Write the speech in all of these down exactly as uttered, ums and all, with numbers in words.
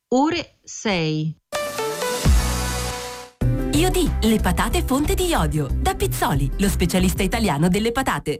ore sei. Iodi, le patate fonte di iodio. Da Pizzoli, lo specialista italiano delle patate.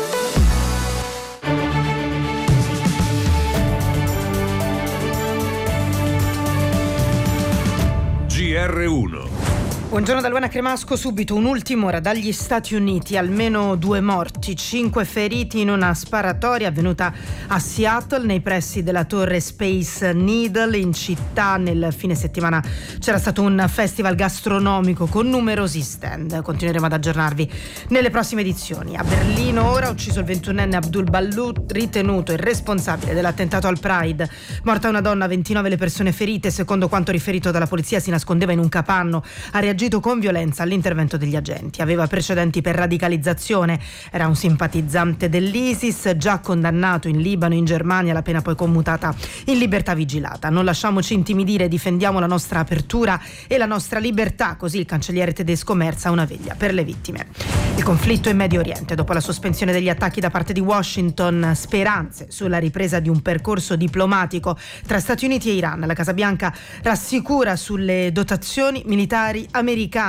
G R uno. Buongiorno da Luana Cremasco, subito un'ultima ora dagli Stati Uniti, almeno due morti, cinque feriti in una sparatoria avvenuta a Seattle nei pressi della torre Space Needle in città. Nel fine settimana c'era stato un festival gastronomico con numerosi stand, continueremo ad aggiornarvi nelle prossime edizioni. A Berlino ora ucciso il ventunenne Abdul Ballout, ritenuto il responsabile dell'attentato al Pride, morta una donna, ventinove le persone ferite, secondo quanto riferito dalla polizia si nascondeva in un capanno, ha reagito con violenza all'intervento degli agenti. Aveva precedenti per radicalizzazione, era un simpatizzante dell'ISIS, già condannato in Libano e in Germania, la pena poi commutata in libertà vigilata. Non lasciamoci intimidire, difendiamo la nostra apertura e la nostra libertà, così il cancelliere tedesco Merz a una veglia per le vittime. Il conflitto in Medio Oriente, dopo la sospensione degli attacchi da parte di Washington, speranze sulla ripresa di un percorso diplomatico tra Stati Uniti e Iran. La Casa Bianca rassicura sulle dotazioni militari americane.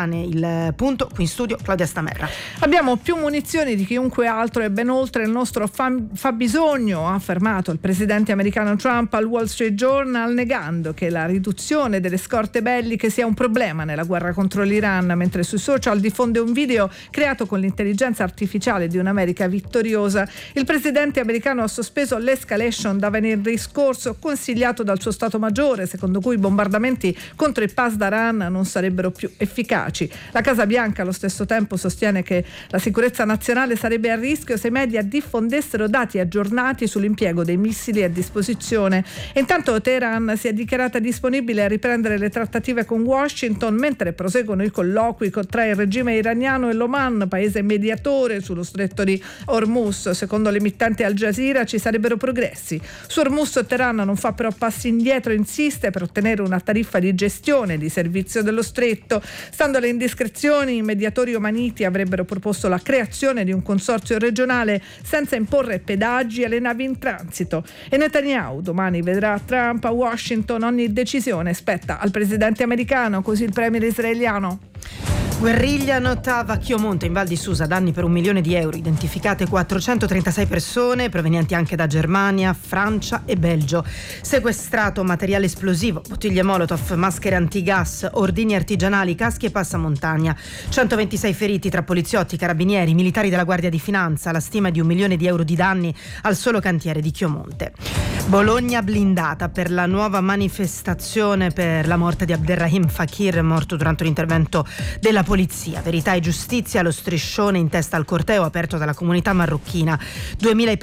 Il punto qui in studio Claudia Stamerra. Abbiamo più munizioni di chiunque altro e ben oltre il nostro fam- fabbisogno, ha affermato il presidente americano Trump al Wall Street Journal, negando che la riduzione delle scorte belliche sia un problema nella guerra contro l'Iran, mentre sui social diffonde un video creato con l'intelligenza artificiale di un'America vittoriosa. Il presidente americano ha sospeso l'escalation da venerdì scorso, consigliato dal suo Stato Maggiore, secondo cui i bombardamenti contro il Pasdaran non sarebbero più efficaci. La Casa Bianca allo stesso tempo sostiene che la sicurezza nazionale sarebbe a rischio se i media diffondessero dati aggiornati sull'impiego dei missili a disposizione. Intanto Teheran si è dichiarata disponibile a riprendere le trattative con Washington mentre proseguono i colloqui tra il regime iraniano e l'Oman, paese mediatore sullo stretto di Hormuz. Secondo l'emittente Al Jazeera ci sarebbero progressi. Su Hormuz Teheran non fa però passi indietro, insiste per ottenere una tariffa di gestione di servizio dello stretto. Stando alle indiscrezioni, i mediatori omaniti avrebbero proposto la creazione di un consorzio regionale senza imporre pedaggi alle navi in transito. E Netanyahu domani vedrà Trump a Washington, ogni decisione spetta al presidente americano, così il premier israeliano. Guerriglia notava a Chiomonte in Val di Susa, danni per un milione di euro, identificate quattrocentotrentasei persone provenienti anche da Germania, Francia e Belgio. Sequestrato materiale esplosivo, bottiglie Molotov, maschere antigas, ordini artigianali, caschi e passamontagna. centoventisei feriti tra poliziotti, carabinieri, militari della Guardia di Finanza, la stima è di un milione di euro di danni al solo cantiere di Chiomonte. Bologna blindata per la nuova manifestazione per la morte di Abderrahim Fakir, morto durante un intervento della polizia. Verità e giustizia, lo striscione in testa al corteo aperto dalla comunità marocchina. duemila